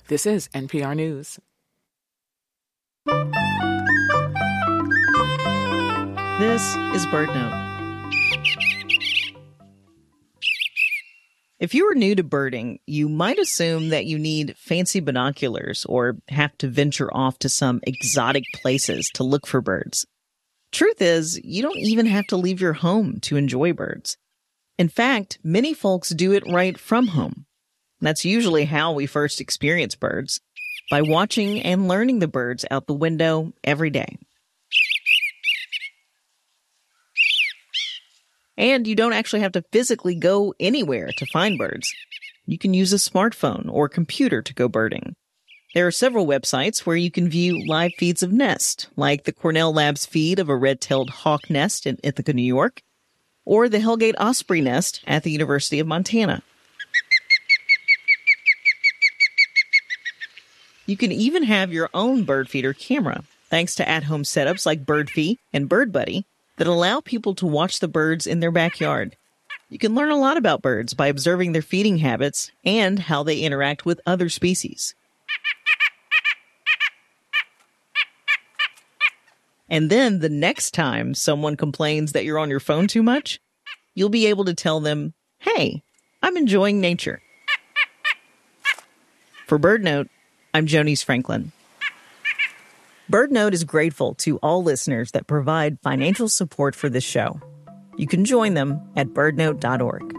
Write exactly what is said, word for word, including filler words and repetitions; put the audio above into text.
This is N P R News. This is BirdNote. If you are new to birding, you might assume that you need fancy binoculars or have to venture off to some exotic places to look for birds. Truth is, you don't even have to leave your home to enjoy birds. In fact, many folks do it right from home. That's usually how we first experience birds, by watching and learning the birds out the window every day. And you don't actually have to physically go anywhere to find birds. You can use a smartphone or computer to go birding. There are several websites where you can view live feeds of nests, like the Cornell Labs feed of a red-tailed hawk nest in Ithaca, New York, or the Hellgate Osprey nest at the University of Montana. You can even have your own bird feeder camera, thanks to at-home setups like BirdFee and BirdBuddy that allow people to watch the birds in their backyard. You can learn a lot about birds by observing their feeding habits and how they interact with other species. And then the next time someone complains that you're on your phone too much, you'll be able to tell them, "Hey, I'm enjoying nature." For BirdNote, I'm Jonice Franklin. BirdNote is grateful to all listeners that provide financial support for this show. You can join them at bird note dot org.